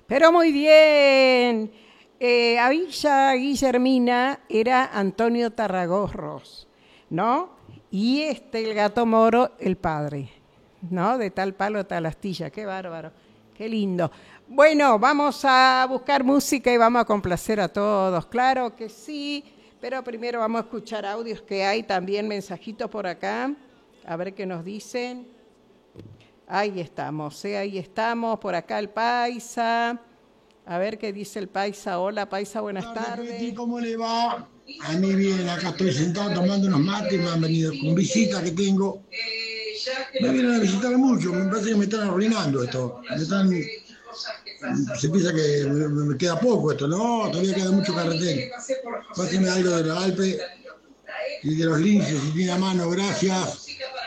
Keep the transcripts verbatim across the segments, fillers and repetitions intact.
Pero muy bien. Eh, a Villa Guillermina era Antonio Tarragorros, ¿no? Y este, el gato moro, el padre, ¿no? De tal palo, tal astilla. Qué bárbaro, qué lindo. Bueno, vamos a buscar música y vamos a complacer a todos. Claro que sí, pero primero vamos a escuchar audios que hay, también mensajitos por acá. A ver qué nos dicen. Ahí estamos, ¿eh? Ahí estamos, por acá el Paisa. A ver qué dice el Paisa. Hola, Paisa, buenas Buenas tardes, tardes. Peti, ¿cómo le va? A mí bien, acá estoy sentado tomando unos mates, me han venido con visita que tengo. Me vienen a visitar mucho, me parece que me están arruinando esto. Me están, se piensa que me, me queda poco esto, no, todavía queda mucho carretel. Páseme algo de los Alpes y de los linces, si tiene a mano, gracias.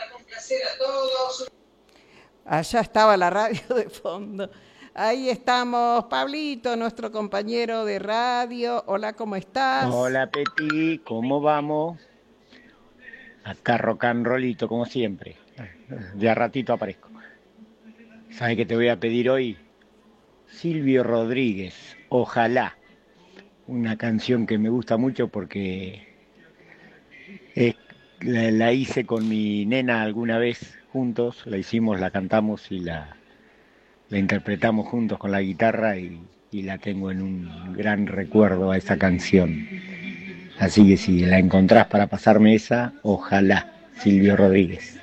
Allá estaba la radio de fondo. Ahí estamos, Pablito, nuestro compañero de radio. Hola, ¿cómo estás? Hola Peti, ¿cómo vamos? Acá rock and rollito como siempre. De a ratito aparezco. ¿Sabes qué te voy a pedir hoy? Silvio Rodríguez, Ojalá. Una canción que me gusta mucho porque es- la, la hice con mi nena alguna vez juntos. La hicimos, la cantamos y la, la interpretamos juntos con la guitarra y, y la tengo en un gran recuerdo a esa canción. Así que si la encontrás para pasarme esa, ojalá, Silvio Rodríguez.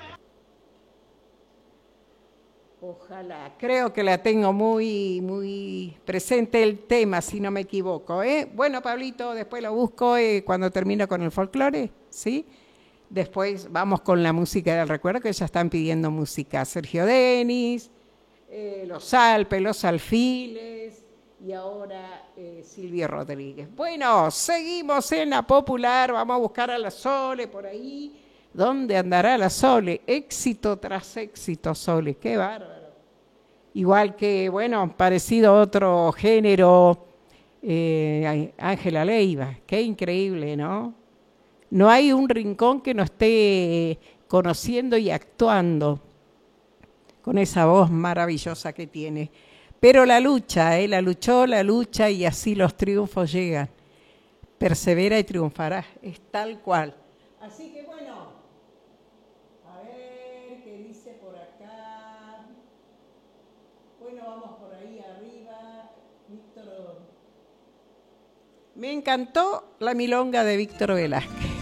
Ojalá. Creo que la tengo muy, muy presente el tema, si no me equivoco, ¿eh? Bueno, Pablito, después lo busco eh, cuando termino con el folclore, ¿sí? Después vamos con la música del recuerdo, que ya están pidiendo música. Sergio Denis, eh, Los Alpes, Los Alfiles y ahora eh, Silvio Rodríguez. Bueno, seguimos en la popular, vamos a buscar a la Sole por ahí. ¿Dónde andará la Sole? Éxito tras éxito, Sole, qué bárbaro. Igual que, bueno, parecido a otro género, eh, Ángela Leiva, qué increíble, ¿no? No hay un rincón que no esté conociendo y actuando con esa voz maravillosa que tiene. Pero la lucha, ¿eh? La luchó, la lucha y así los triunfos llegan. Persevera y triunfará, es tal cual. Así que bueno, a ver qué dice por acá. Bueno, vamos por ahí arriba. Víctor. Me encantó la milonga de Víctor Velázquez.